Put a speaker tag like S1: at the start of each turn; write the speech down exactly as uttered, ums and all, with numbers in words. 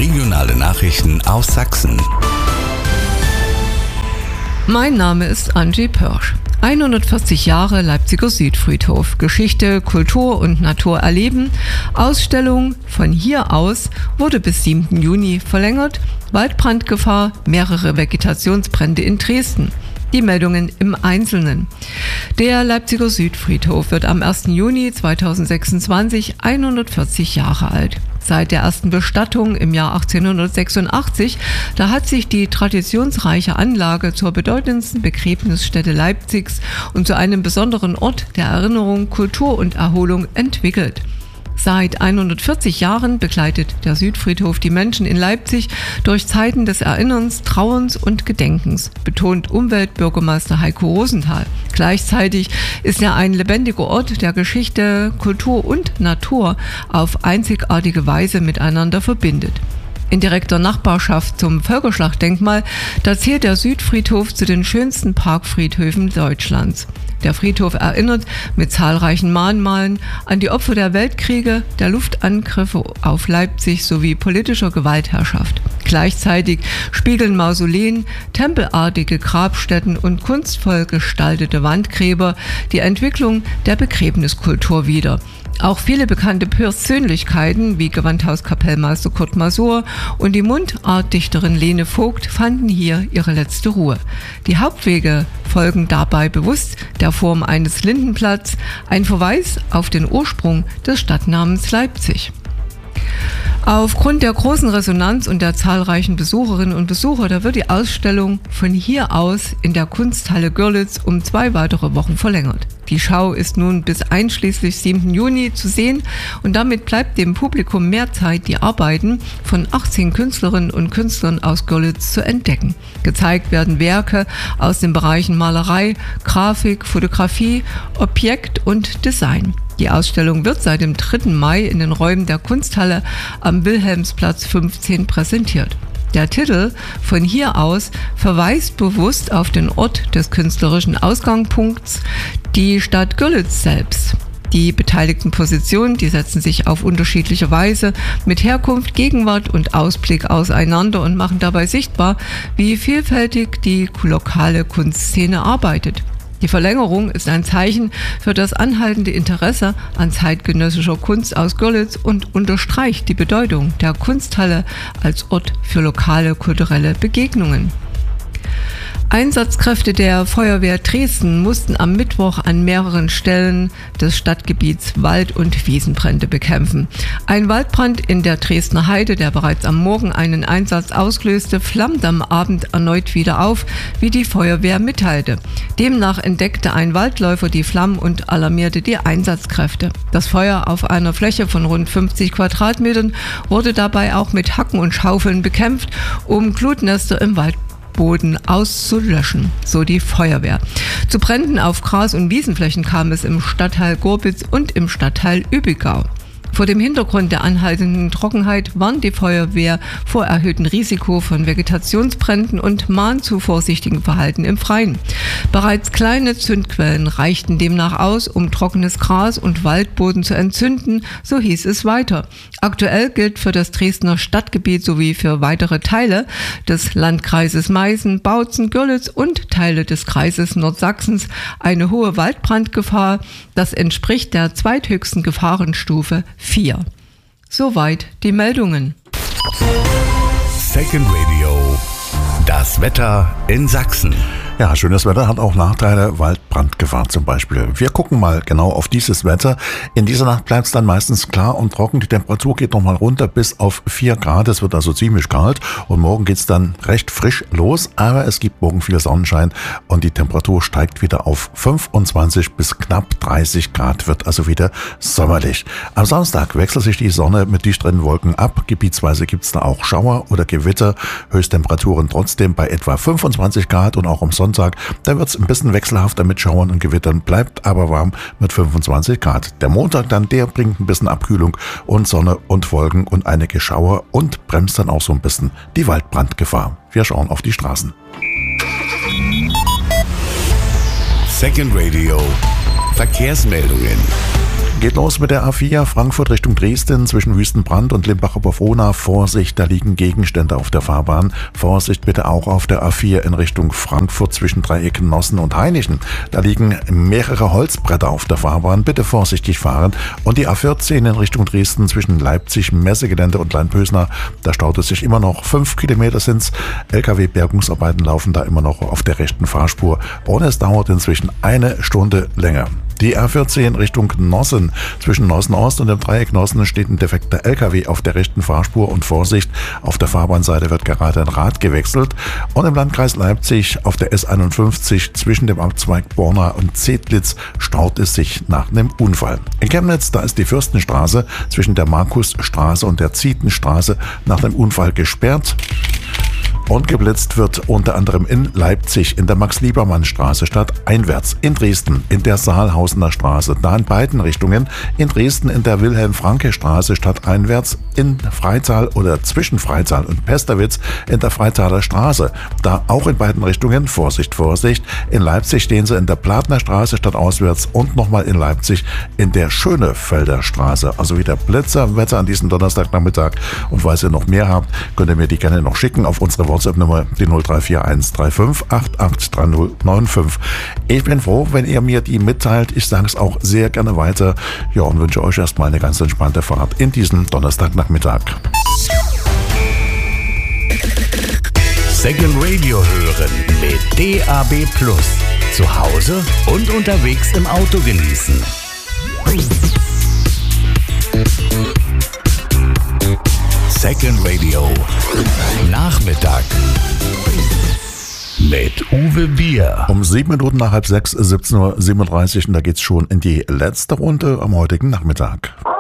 S1: Regionale Nachrichten aus Sachsen.
S2: Mein Name ist Angie Pörsch. hundertvierzig Jahre Leipziger Südfriedhof. Geschichte, Kultur und Natur erleben. Ausstellung von hier aus wurde bis siebten Juni verlängert. Waldbrandgefahr, mehrere Vegetationsbrände in Dresden. Die Meldungen im Einzelnen. Der Leipziger Südfriedhof wird am ersten Juni zweitausendsechsundzwanzig hundertvierzig Jahre alt. Seit der ersten Bestattung im Jahr achtzehnhundertsechsundachtzig, da hat sich die traditionsreiche Anlage zur bedeutendsten Begräbnisstätte Leipzigs und zu einem besonderen Ort der Erinnerung, Kultur und Erholung entwickelt. Seit hundertvierzig Jahren begleitet der Südfriedhof die Menschen in Leipzig durch Zeiten des Erinnerns, Trauerns und Gedenkens, betont Umweltbürgermeister Heiko Rosenthal. Gleichzeitig ist er ein lebendiger Ort, der Geschichte, Kultur und Natur auf einzigartige Weise miteinander verbindet. In direkter Nachbarschaft zum Völkerschlachtdenkmal, da zählt der Südfriedhof zu den schönsten Parkfriedhöfen Deutschlands. Der Friedhof erinnert mit zahlreichen Mahnmalen an die Opfer der Weltkriege, der Luftangriffe auf Leipzig sowie politischer Gewaltherrschaft. Gleichzeitig spiegeln Mausoleen, tempelartige Grabstätten und kunstvoll gestaltete Wandgräber die Entwicklung der Begräbniskultur wider. Auch viele bekannte Persönlichkeiten wie Gewandhauskapellmeister Kurt Masur und die Mundartdichterin Lene Vogt fanden hier ihre letzte Ruhe. Die Hauptwege folgen dabei bewusst der Form eines Lindenblatts, ein Verweis auf den Ursprung des Stadtnamens Leipzig. Aufgrund der großen Resonanz und der zahlreichen Besucherinnen und Besucher, da wird die Ausstellung von hier aus in der Kunsthalle Görlitz um zwei weitere Wochen verlängert. Die Schau ist nun bis einschließlich siebten Juni zu sehen und damit bleibt dem Publikum mehr Zeit, die Arbeiten von achtzehn Künstlerinnen und Künstlern aus Görlitz zu entdecken. Gezeigt werden Werke aus den Bereichen Malerei, Grafik, Fotografie, Objekt und Design. Die Ausstellung wird seit dem dritten Mai in den Räumen der Kunsthalle am Wilhelmsplatz fünfzehn präsentiert. Der Titel von hier aus verweist bewusst auf den Ort des künstlerischen Ausgangspunkts, die Stadt Görlitz selbst. Die beteiligten Positionen, die setzen sich auf unterschiedliche Weise mit Herkunft, Gegenwart und Ausblick auseinander und machen dabei sichtbar, wie vielfältig die lokale Kunstszene arbeitet. Die Verlängerung ist ein Zeichen für das anhaltende Interesse an zeitgenössischer Kunst aus Görlitz und unterstreicht die Bedeutung der Kunsthalle als Ort für lokale kulturelle Begegnungen. Einsatzkräfte der Feuerwehr Dresden mussten am Mittwoch an mehreren Stellen des Stadtgebiets Wald- und Wiesenbrände bekämpfen. Ein Waldbrand in der Dresdner Heide, der bereits am Morgen einen Einsatz auslöste, flammt am Abend erneut wieder auf, wie die Feuerwehr mitteilte. Demnach entdeckte ein Waldläufer die Flammen und alarmierte die Einsatzkräfte. Das Feuer auf einer Fläche von rund fünfzig Quadratmetern wurde dabei auch mit Hacken und Schaufeln bekämpft, um Glutnester im Wald Boden auszulöschen, so die Feuerwehr. Zu Bränden auf Gras- und Wiesenflächen kam es im Stadtteil Gorbitz und im Stadtteil Übigau. Vor dem Hintergrund der anhaltenden Trockenheit warnt die Feuerwehr vor erhöhtem Risiko von Vegetationsbränden und mahnt zu vorsichtigem Verhalten im Freien. Bereits kleine Zündquellen reichten demnach aus, um trockenes Gras und Waldboden zu entzünden, so hieß es weiter. Aktuell gilt für das Dresdner Stadtgebiet sowie für weitere Teile des Landkreises Meißen, Bautzen, Görlitz und Teile des Kreises Nordsachsens eine hohe Waldbrandgefahr. Das entspricht der zweithöchsten Gefahrenstufe vier. Soweit die Meldungen.
S1: Second Radio. Das Wetter in Sachsen.
S3: Ja, schönes Wetter hat auch Nachteile, Waldbrandgefahr zum Beispiel. Wir gucken mal genau auf dieses Wetter. In dieser Nacht bleibt es dann meistens klar und trocken. Die Temperatur geht nochmal runter bis auf vier Grad. Es wird also ziemlich kalt und morgen geht es dann recht frisch los. Aber es gibt morgen viel Sonnenschein und die Temperatur steigt wieder auf fünfundzwanzig bis knapp dreißig Grad. Wird also wieder sommerlich. Am Samstag wechselt sich die Sonne mit dichteren Wolken ab. Gebietsweise gibt es da auch Schauer oder Gewitter. Höchsttemperaturen trotzdem bei etwa fünfundzwanzig Grad und auch am Sonntag. Da wird es ein bisschen wechselhafter mit Schauern und Gewittern, bleibt aber warm mit fünfundzwanzig Grad. Der Montag dann, der bringt ein bisschen Abkühlung und Sonne und Wolken und einige Schauer und bremst dann auch so ein bisschen die Waldbrandgefahr. Wir schauen auf die Straßen.
S1: Second Radio. Verkehrsmeldungen.
S3: Geht los mit der A vier, Frankfurt Richtung Dresden, zwischen Wüstenbrand und Limbacher-Bofrohna. Vorsicht, da liegen Gegenstände auf der Fahrbahn. Vorsicht bitte auch auf der A vier in Richtung Frankfurt zwischen Dreiecken, Nossen und Hainichen. Da liegen mehrere Holzbretter auf der Fahrbahn. Bitte vorsichtig fahren. Und die A vierzehn in Richtung Dresden zwischen Leipzig, Messegelände und Leinpösner. Da staut es sich immer noch. Fünf Kilometer sind's. L K W-Bergungsarbeiten laufen da immer noch auf der rechten Fahrspur. Und es dauert inzwischen eine Stunde länger. Die A vierzehn Richtung Nossen. Zwischen Nossen Ost und dem Dreieck Nossen steht ein defekter L K W auf der rechten Fahrspur und Vorsicht, auf der Fahrbahnseite wird gerade ein Rad gewechselt. Und im Landkreis Leipzig auf der S einundfünfzig zwischen dem Abzweig Borna und Zedlitz staut es sich nach einem Unfall. In Chemnitz, da ist die Fürstenstraße zwischen der Markusstraße und der Zietenstraße nach dem Unfall gesperrt. Und geblitzt wird unter anderem in Leipzig in der Max-Liebermann-Straße stadteinwärts, in Dresden in der Saalhausener Straße, da in beiden Richtungen, in Dresden in der Wilhelm-Franke-Straße stadteinwärts, in Freital oder zwischen Freital und Pesterwitz in der Freitaler Straße, da auch in beiden Richtungen, Vorsicht, Vorsicht, in Leipzig stehen sie in der Platner Straße stadtauswärts und nochmal in Leipzig in der Schönefelder Straße. Also wieder Blitzerwetter an diesem Donnerstagnachmittag, und falls ihr noch mehr habt, könnt ihr mir die gerne noch schicken auf unsere WhatsApp-Nummer, die null drei vier eins drei fünf acht acht drei null neun fünf. Ich bin froh, wenn ihr mir die mitteilt. Ich sage es auch sehr gerne weiter. Ja, und wünsche euch erstmal eine ganz entspannte Fahrt in diesem Donnerstagnachmittag.
S1: Second Radio hören mit D A B Plus. Zu Hause und unterwegs im Auto genießen. Second Radio Nachmittag mit Uwe Bier.
S3: Um sieben Minuten nach halb sechs, siebzehn Uhr siebenunddreißig, und da geht's schon in die letzte Runde am heutigen Nachmittag.